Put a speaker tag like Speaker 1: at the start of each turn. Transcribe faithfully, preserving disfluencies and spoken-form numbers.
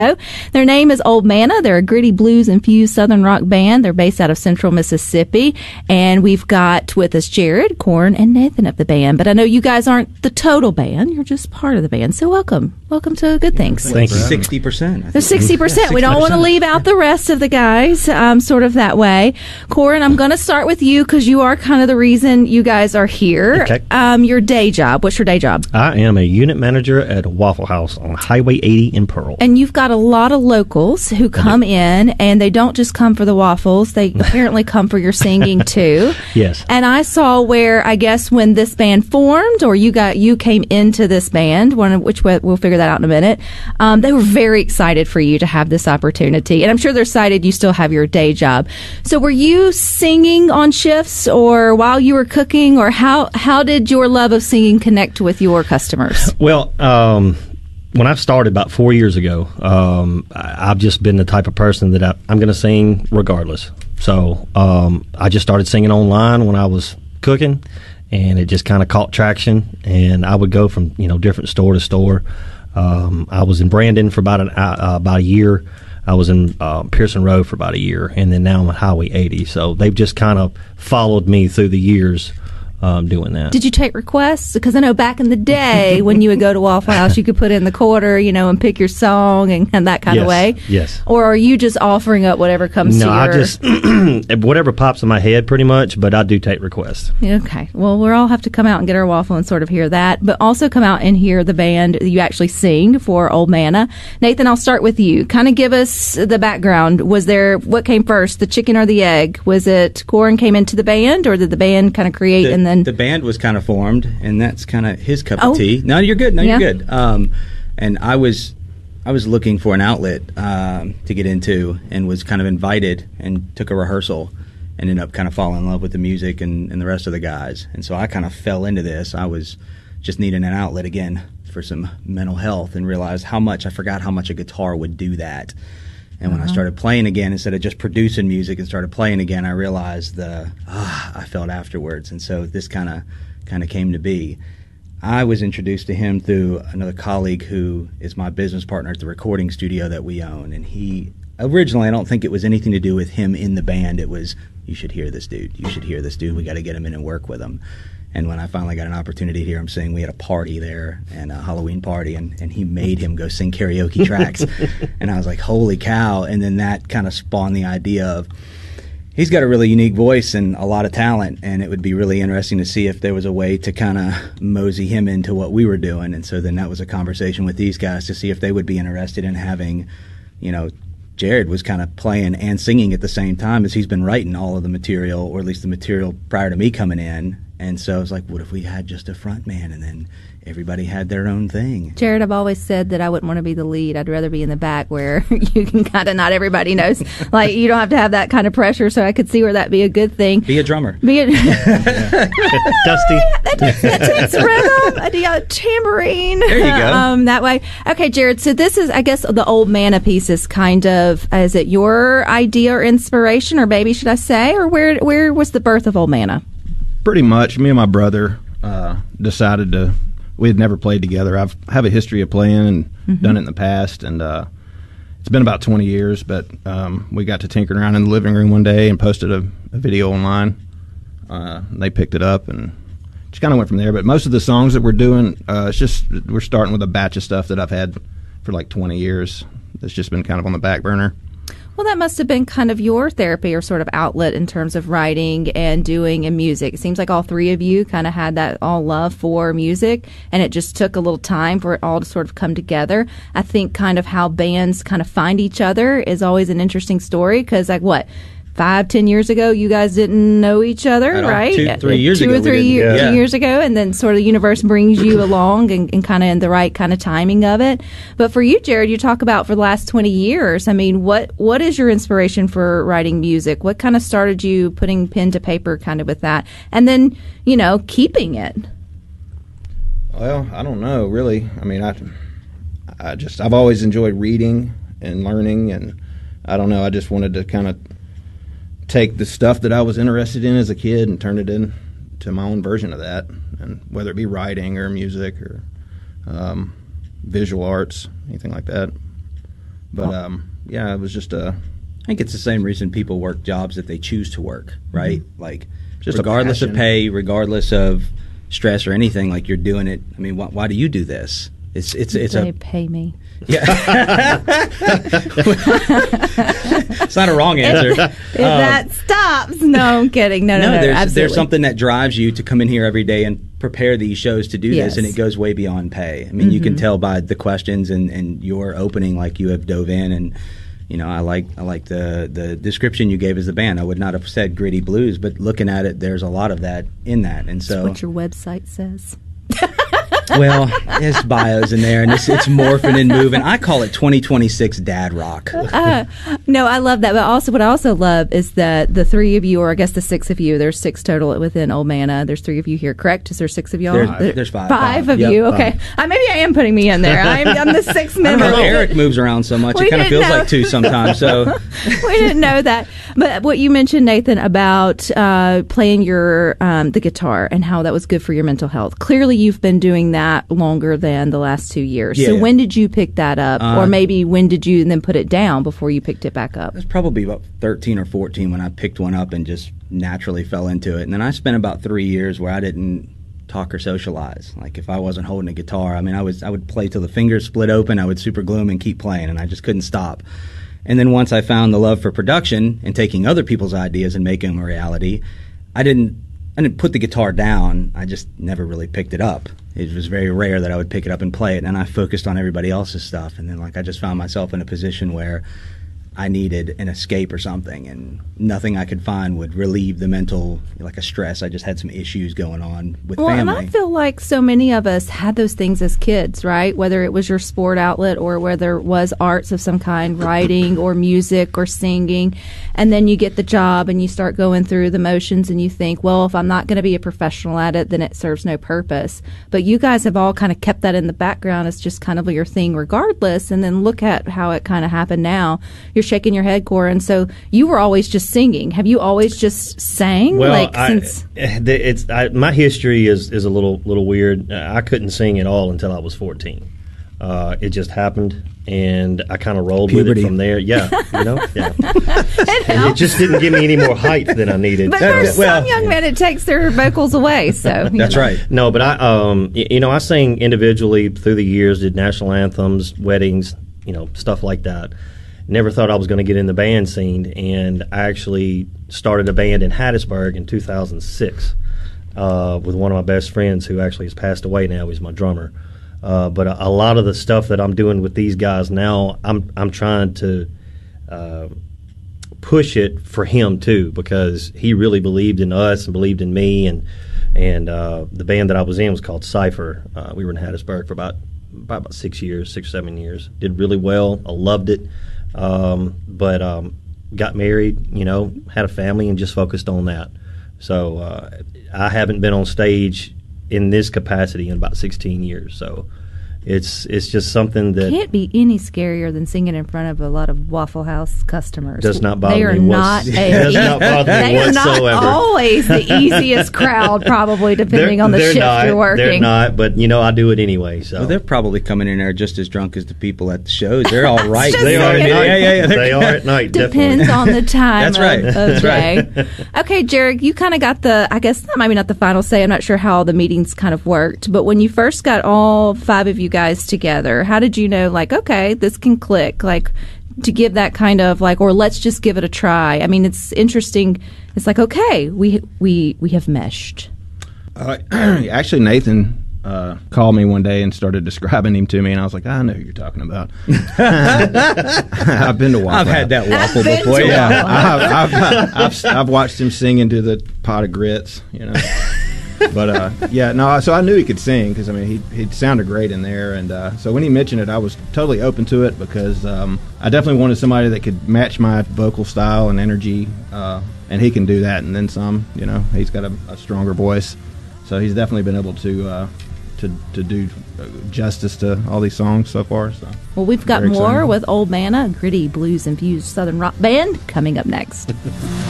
Speaker 1: Their name is Old Manna. They're a gritty blues-infused southern rock band. They're based out of central Mississippi. And we've got with us Jared, Corin, and Nathan of the band. But I know you guys aren't the total band. You're just part of the band. So welcome. Welcome to Good Things.
Speaker 2: Thank you.
Speaker 3: sixty percent.
Speaker 1: There's sixty percent. We don't want to leave out the rest of the guys, um, sort of that way. Corin, I'm going to start with you because you are kind of the reason you guys are here.
Speaker 2: Okay.
Speaker 1: Um, your day job. What's your day job?
Speaker 2: I am a unit manager at Waffle House on Highway eighty in Pearl.
Speaker 1: And you've got a lot of locals who come in, and they don't just come for the waffles. They apparently come for your singing, too.
Speaker 2: Yes.
Speaker 1: And I saw where, I guess, when this band formed, or you got you came into this band, one of which we'll figure that out in a minute, um, they were very excited for you to have this opportunity. And I'm sure they're excited you still have your day job. So were you singing on shifts or while you were cooking, or how, how did your love of singing connect with your customers?
Speaker 2: Well, um, when I started about four years ago, um, I, I've just been the type of person that I, I'm going to sing regardless. So um, I just started singing online when I was cooking, and it just kind of caught traction. And I would go from you know different store to store. Um, I was in Brandon for about an uh, about a year. I was in uh, Pearson Road for about a year, and then now I'm at Highway eighty. So they've just kind of followed me through the years. Um, doing that.
Speaker 1: Did you take requests? Because I know back in the day when you would go to Waffle House, you could put in the quarter, you know, and pick your song and, and that kind
Speaker 2: yes,
Speaker 1: of way.
Speaker 2: Yes.
Speaker 1: Or are you just offering up whatever comes
Speaker 2: no,
Speaker 1: to your...
Speaker 2: No, I just, whatever pops in my head pretty much, but I do take requests.
Speaker 1: Okay. Well, we'll all have to come out and get our waffle and sort of hear that, but also come out and hear the band you actually sing for Old Manna. Nathan, I'll start with you. Kind of give us the background. Was there, what came first, the chicken or the egg? Was it Corin came into the band, or did the band kind of create
Speaker 3: the,
Speaker 1: and then...
Speaker 3: The band was kind of formed, and that's kind of his cup
Speaker 1: Oh.
Speaker 3: of tea. No, you're good. No,
Speaker 1: Yeah.
Speaker 3: you're good. Um, and I was, I was looking for an outlet um, to get into, and was kind of invited, and took a rehearsal, and ended up kind of falling in love with the music and, and the rest of the guys. And so I kind of fell into this. I was just needing an outlet again for some mental health, and realized how much I forgot how much a guitar would do that. And when
Speaker 1: Uh-huh.
Speaker 3: I started playing again, instead of just producing music and started playing again, I realized the ah I felt afterwards. And so this kind of kind of came to be. I was introduced to him through another colleague who is my business partner at the recording studio that we own. And he originally, I don't think it was anything to do with him in the band. It was, you should hear this dude. You should hear this dude. We got to get him in and work with him. And when I finally got an opportunity to hear him sing, we had a party there, and a Halloween party, and, and he made him go sing karaoke tracks. And I was like, holy cow. And then that kind of spawned the idea of, he's got a really unique voice and a lot of talent, and it would be really interesting to see if there was a way to kind of mosey him into what we were doing. And so then that was a conversation with these guys to see if they would be interested in having, you know, Jared was kind of playing and singing at the same time, as he's been writing all of the material, or at least the material prior to me coming in. And so I was like, what if we had just a front man, and then everybody had their own thing?
Speaker 1: Jared, I've always said that I wouldn't want to be the lead. I'd rather be in the back where you can kind of, not everybody knows. Like, you don't have to have that kind of pressure, so I could see where that'd be a good thing.
Speaker 3: Be a drummer.
Speaker 1: Be a...
Speaker 2: Dusty.
Speaker 1: that, takes, that takes rhythm. I do a tambourine.
Speaker 3: There you go.
Speaker 1: Um, that way. Okay, Jared, so this is, I guess, the Old Manna piece is kind of, is it your idea or inspiration, or maybe should I say, or where where was the birth of Old Manna?
Speaker 4: Pretty much, me and my brother uh, decided to. We had never played together. I've have a history of playing and mm-hmm. done it in the past, and uh, it's been about twenty years. But um, we got to tinkering around in the living room one day and posted a, a video online. Uh, and they picked it up and just kind of went from there. But most of the songs that we're doing, uh, it's just we're starting with a batch of stuff that I've had for like twenty years. That's just been kind of on the back burner.
Speaker 1: Well, that must have been kind of your therapy or sort of outlet in terms of writing and doing and music. It seems like all three of you kind of had that all love for music, and it just took a little time for it all to sort of come together. I think kind of how bands kind of find each other is always an interesting story, because like what? Five, ten years ago, you guys didn't know each other,
Speaker 3: At all.
Speaker 1: right?
Speaker 3: Two, three years
Speaker 1: Two
Speaker 3: ago.
Speaker 1: or three year,
Speaker 3: yeah.
Speaker 1: two years ago, and then sort of the universe brings you along and, and kind of in the right kind of timing of it. But for you, Jared, you talk about for the last twenty years. I mean, what what is your inspiration for writing music? What kind of started you putting pen to paper kind of with that? And then, you know, keeping it?
Speaker 4: Well, I don't know, really. I mean, I, I just, I've always enjoyed reading and learning, and I don't know, I just wanted to kind of take the stuff that I was interested in as a kid and turn it into my own version of that, and whether it be writing or music or um, visual arts, anything like that. But um, yeah, it was just a.
Speaker 3: I think it's the same reason people work jobs that they choose to work, right? Mm-hmm. Like,
Speaker 4: just
Speaker 3: regardless of pay, regardless of stress or anything, like you're doing it. I mean, why, why do you do this? It's it's it's
Speaker 1: they
Speaker 3: a
Speaker 1: pay me.
Speaker 3: Yeah, it's not a wrong answer.
Speaker 1: If, if um, that stops, no, I'm kidding. No, no,
Speaker 3: no.
Speaker 1: no
Speaker 3: There's
Speaker 1: absolutely.
Speaker 3: there's something that drives you to come in here every day and prepare these shows to do
Speaker 1: yes.
Speaker 3: this, and it goes way beyond pay. I mean, mm-hmm. you can tell by the questions and, and your opening, like you have dove in and. You know, I like I like the the description you gave as the band. I would not have said gritty blues, but looking at it, there's a lot of that in that. And so,
Speaker 1: that's what your website says.
Speaker 3: Well, there's bios in there, and it's, it's morphing and moving. I call it twenty twenty-six dad rock.
Speaker 1: uh, no, I love that. But also, what I also love is that the three of you, or I guess the six of you, there's six total within Old Manna. There's three of you here, correct? Is there six of y'all?
Speaker 3: There's, there, there's five.
Speaker 1: Five,
Speaker 3: five.
Speaker 1: of
Speaker 3: Yep,
Speaker 1: you. Okay.
Speaker 3: five.
Speaker 1: Uh, maybe I am putting me in there. I'm, I'm the sixth member.
Speaker 3: I don't know. Eric moves around so much.
Speaker 1: We
Speaker 3: it kind of
Speaker 1: didn't
Speaker 3: feels
Speaker 1: know.
Speaker 3: like two sometimes. So
Speaker 1: we didn't know that. But what you mentioned, Nathan, about uh, playing your um, the guitar and how that was good for your mental health. Clearly, you've been doing that longer than the last two years.
Speaker 3: Yeah.
Speaker 1: So when did you pick that up?
Speaker 3: Uh,
Speaker 1: or maybe when did you then put it down before you picked it back up?
Speaker 3: It was probably about thirteen or fourteen when I picked one up and just naturally fell into it. And then I spent about three years where I didn't talk or socialize. Like if I wasn't holding a guitar, I mean, I was I would play till the fingers split open. I would super glue 'em and keep playing, and I just couldn't stop. And then once I found the love for production and taking other people's ideas and making them a reality, I didn't I didn't put the guitar down. I just never really picked it up. It was very rare that I would pick it up and play it, and I focused on everybody else's stuff. And then like I just found myself in a position where I needed an escape or something, and nothing I could find would relieve the mental, like a stress. I just had some issues going on with
Speaker 1: well,
Speaker 3: family.
Speaker 1: And I feel like so many of us had those things as kids, right? Whether it was your sport outlet or whether it was arts of some kind, writing or music or singing. And then you get the job and you start going through the motions and you think, well, if I'm not going to be a professional at it, then it serves no purpose. But you guys have all kind of kept that in the background as just kind of your thing regardless. And then look at how it kind of happened now. You're shaking your head, Cora, and so you were always just singing. Have you always just sang?
Speaker 2: Well,
Speaker 1: like,
Speaker 2: I,
Speaker 1: since
Speaker 2: it's I, my history is, is a little little weird. I couldn't sing at all until I was fourteen. Uh, it just happened, and I kind of rolled
Speaker 3: Puberty.
Speaker 2: with it from there. Yeah, you know, yeah. And it just didn't give me any more height than I needed.
Speaker 1: But
Speaker 2: so.
Speaker 1: for some
Speaker 3: well,
Speaker 1: young men, it takes their vocals away. So you
Speaker 3: That's
Speaker 1: know.
Speaker 3: right.
Speaker 2: No, but I, um, y- you know, I sang individually through the years, did national anthems, weddings, you know, stuff like that. Never thought I was going to get in the band scene, and I actually started a band in Hattiesburg in two thousand six uh, with one of my best friends who actually has passed away now. He's my drummer. Uh, but a, a lot of the stuff that I'm doing with these guys now, I'm I'm trying to uh, push it for him too, because he really believed in us and believed in me, and and uh, the band that I was in was called Cypher. Uh, we were in Hattiesburg for about about, about six years, six seven years. Did really well. I loved it, um, but um, got married. You know, had a family, and just focused on that. So uh, I haven't been on stage in this capacity in about sixteen years. So it's it's just something that
Speaker 1: Can't be any scarier than singing in front of a lot of Waffle House customers.
Speaker 2: does not bother
Speaker 1: They are
Speaker 2: me.
Speaker 1: not
Speaker 2: what's-
Speaker 1: a,
Speaker 2: does not bother me
Speaker 1: they are
Speaker 2: whatsoever.
Speaker 1: not always the easiest crowd, probably depending
Speaker 2: They're-
Speaker 1: on the
Speaker 2: they're
Speaker 1: shift
Speaker 2: not,
Speaker 1: you're working.
Speaker 2: They're not, but you know I do it anyway. So
Speaker 3: Well, they're probably coming in there just as drunk as the people at the shows. They're all right.
Speaker 1: Just
Speaker 2: they are at
Speaker 1: saying.
Speaker 2: night.
Speaker 3: Yeah, yeah, yeah.
Speaker 2: They are at night.
Speaker 1: Depends
Speaker 2: definitely.
Speaker 1: on the time
Speaker 3: That's right.
Speaker 1: of, of
Speaker 3: That's
Speaker 1: day.
Speaker 3: right.
Speaker 1: Okay, Jared, you kind of got the, I guess, maybe not the final say. I'm not sure how the meetings kind of worked. But when you first got all five of you guys together, how did you know, like, okay, this can click? Like, to give that kind of, like, or let's just give it a try. I mean, it's interesting. It's like, okay, we we we have meshed.
Speaker 4: Uh, actually, Nathan uh, called me one day and started describing him to me, and I was like, I know who you're talking about. I've been to Waffle.
Speaker 3: I've had that waffle
Speaker 1: I've been
Speaker 3: before.
Speaker 1: to
Speaker 3: Yeah.
Speaker 4: I've, I've, I've, I've watched him sing into the pot of grits, you know. But uh, yeah, no. So I knew he could sing because I mean he he sounded great in there, and uh, so when he mentioned it, I was totally open to it because um, I definitely wanted somebody that could match my vocal style and energy, uh, and he can do that and then some. You know, he's got a, a stronger voice, so he's definitely been able to uh, to to do justice to all these songs so far. So
Speaker 1: Well, we've got
Speaker 4: Very
Speaker 1: more
Speaker 4: exciting.
Speaker 1: with Old Manna, a gritty blues infused Southern rock band, coming up next.